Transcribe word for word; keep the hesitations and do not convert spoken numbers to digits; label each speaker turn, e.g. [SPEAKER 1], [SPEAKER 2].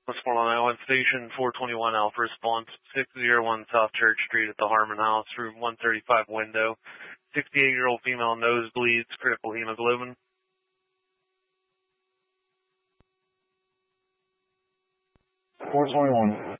[SPEAKER 1] Westmoreland Island Station, four twenty-one Alpha Response, six oh one South Church Street at the Harmon House, room one thirty-five window. sixty-eight-year-old female nosebleeds, critical hemoglobin.
[SPEAKER 2] four twenty-one.